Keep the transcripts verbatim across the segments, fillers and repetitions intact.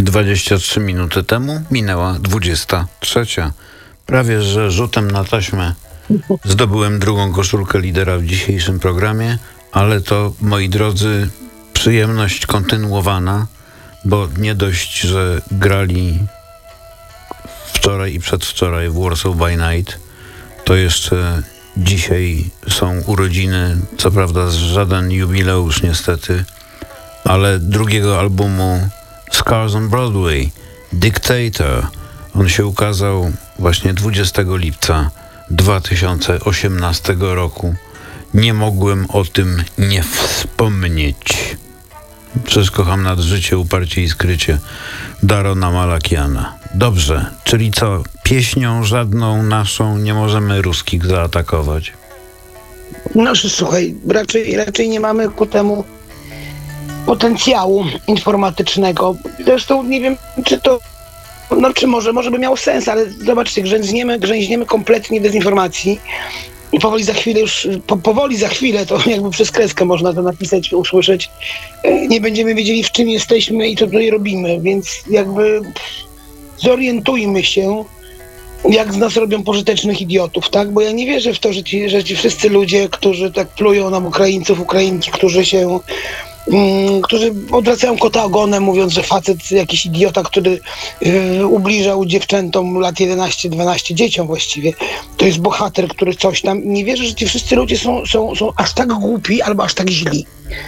dwadzieścia trzy minuty temu minęła dwudziesta trzecia. Prawie że rzutem na taśmę zdobyłem drugą koszulkę lidera w dzisiejszym programie, ale to, moi drodzy, przyjemność kontynuowana, bo nie dość, że grali wczoraj i przedwczoraj w Warsaw by Night, to jeszcze dzisiaj są urodziny, co prawda żaden jubileusz niestety, ale drugiego albumu Scars on Broadway, Dictator. On się ukazał właśnie dwudziestego lipca dwa tysiące osiemnastego roku. Nie mogłem o tym nie wspomnieć. Przecież kocham nad życie, uparcie i skrycie Darona Malakiana. Dobrze, czyli co? Pieśnią żadną naszą nie możemy ruskich zaatakować? No słuchaj, raczej, raczej nie mamy ku temu potencjału informatycznego. Zresztą nie wiem, czy to, no czy może, może by miało sens, ale zobaczcie, grzęźniemy, grzęźniemy kompletnie w dezinformacji i powoli za chwilę już, po, powoli za chwilę, to jakby przez kreskę można to napisać, usłyszeć, nie będziemy wiedzieli, w czym jesteśmy i co tutaj robimy, więc jakby zorientujmy się, jak z nas robią pożytecznych idiotów, tak? Bo ja nie wierzę w to, że ci, że ci wszyscy ludzie, którzy tak plują nam Ukraińców, Ukrainki, którzy się Mm, którzy odwracają kota ogonem, mówiąc, że facet, jakiś idiota, który yy, ubliżał dziewczętom lat jedenaście dwanaście, dzieciom właściwie, to jest bohater, który coś tam. Nie wierzę, że ci wszyscy ludzie są, są, są aż tak głupi albo aż tak źli.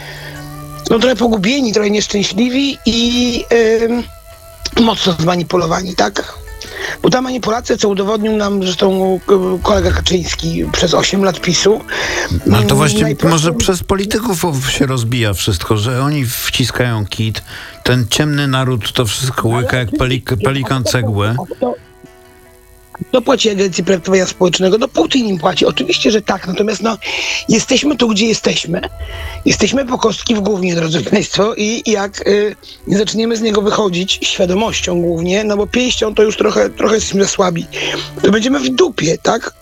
Są trochę pogubieni, trochę nieszczęśliwi i yy, mocno zmanipulowani, tak? Bo ta manipulacja, co udowodnił nam zresztą kolega Kaczyński przez osiem lat PiSu. No to właściwie najprościej... może przez polityków się rozbija wszystko, że oni wciskają kit, ten ciemny naród to wszystko łyka jak pelik- pelikan cegłę. Kto płaci Agencji Projektowania Społecznego? No Putin im płaci. Oczywiście, że tak. Natomiast no, jesteśmy tu, gdzie jesteśmy. Jesteśmy po kostki w gównie, drodzy Państwo. I jak y, nie zaczniemy z niego wychodzić świadomością głównie, no bo pięścią to już trochę, trochę jesteśmy za słabi, to będziemy w dupie, tak?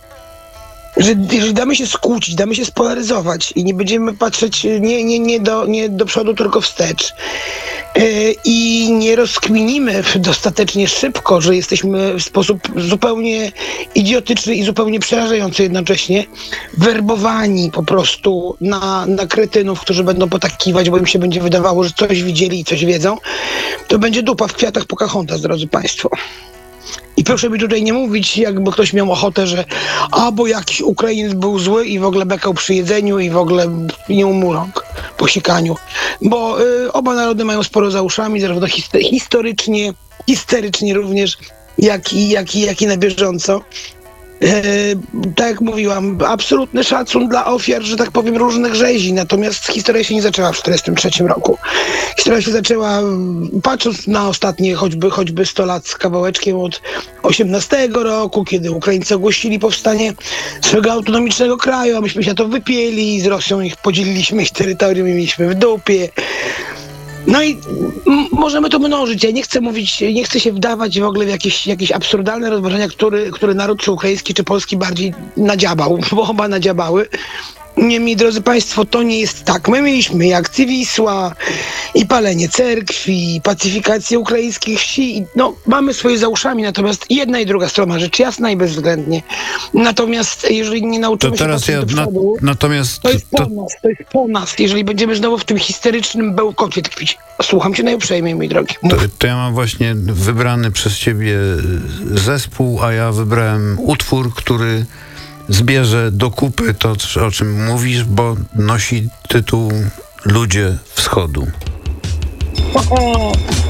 Że jeżeli damy się skłócić, damy się spolaryzować i nie będziemy patrzeć nie, nie, nie, do, nie do przodu, tylko wstecz yy, i nie rozkminimy dostatecznie szybko, że jesteśmy w sposób zupełnie idiotyczny i zupełnie przerażający jednocześnie werbowani po prostu na, na kretynów, którzy będą potakiwać, bo im się będzie wydawało, że coś widzieli i coś wiedzą, to będzie dupa w kwiatach Pocahontas, drodzy Państwo. I proszę mi tutaj nie mówić, jakby ktoś miał ochotę, że a, bo jakiś Ukrainiec był zły i w ogóle bekał przy jedzeniu i w ogóle nie umył rąk po sikaniu. Bo y, oba narody mają sporo za uszami, zarówno hist- historycznie, histerycznie również, jak i, jak i, jak i na bieżąco. E, tak jak mówiłam, absolutny szacun dla ofiar, że tak powiem, różnych rzezi, natomiast historia się nie zaczęła w tysiąc dziewięćset czterdziestym trzecim roku. Historia się zaczęła, patrząc na ostatnie choćby, choćby sto lat z kawałeczkiem od osiemnastego roku, kiedy Ukraińcy ogłosili powstanie swego autonomicznego kraju, a myśmy się to wypieli, z Rosją ich podzieliliśmy ich terytorium i mieliśmy w dupie. No i m- możemy to mnożyć. Ja nie chcę mówić, nie chcę się wdawać w ogóle w jakieś, jakieś absurdalne rozważania, który, który naród, czy ukraiński, czy polski bardziej nadziabał, bo oba nadziabały. Niemniej, drodzy Państwo, to nie jest tak. My mieliśmy i akcję Wisła, i palenie cerkwi, i pacyfikację ukraińskich wsi. I no, mamy swoje za uszami, natomiast jedna i druga strona, rzecz jasna i bezwzględnie. Natomiast jeżeli nie nauczymy To teraz się ja, do na, przodu, natomiast to jest po to, nas, to jest po nas. Jeżeli będziemy znowu w tym histerycznym bełkocie tkwić. Słucham cię najuprzejmiej, mój drogi. to, to ja mam właśnie wybrany przez ciebie zespół, a ja wybrałem utwór, który zbierze do kupy to, o czym mówisz, bo nosi tytuł Ludzie Wschodu.